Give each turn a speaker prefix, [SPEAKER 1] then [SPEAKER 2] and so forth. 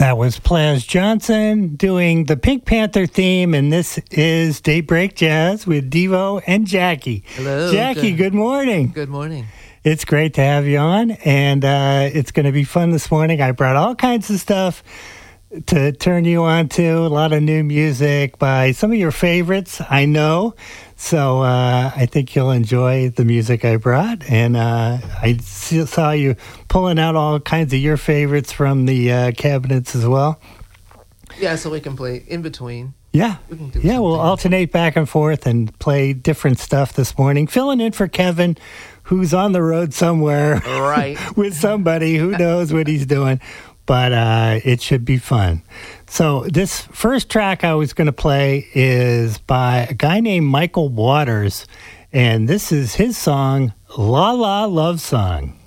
[SPEAKER 1] That was Plas Johnson doing the Pink Panther theme, and this is Daybreak Jazz with Devo and Jackie.
[SPEAKER 2] Hello.
[SPEAKER 1] Jackie, good morning.
[SPEAKER 2] Good morning.
[SPEAKER 1] It's great to have you on, and it's going to be fun this morning. I brought all kinds of stuff to turn you on to, a lot of new music by some of your favorites, I know. So I think you'll enjoy the music I brought. And I saw you pulling out all kinds of your favorites from the cabinets as well.
[SPEAKER 2] Yeah, so we can play in between.
[SPEAKER 1] Yeah. We'll alternate back and forth and play different stuff this morning. Filling in for Kevin, who's on the road somewhere.
[SPEAKER 2] Right.
[SPEAKER 1] With somebody who knows what he's doing. But it should be fun. So this first track I was going to play is by a guy named Michael Waters, and this is his song, La La Love Song.